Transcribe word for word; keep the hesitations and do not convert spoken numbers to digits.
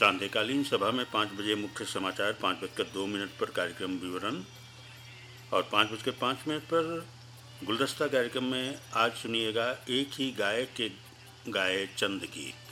सांध्यकालीन सभा में पाँच बजे मुख्य समाचार, पाँच बजकर दो मिनट पर कार्यक्रम विवरण और पाँच बजकर पाँच मिनट पर गुलदस्ता कार्यक्रम में आज सुनिएगा एक ही गायक के गाए चंद गीत।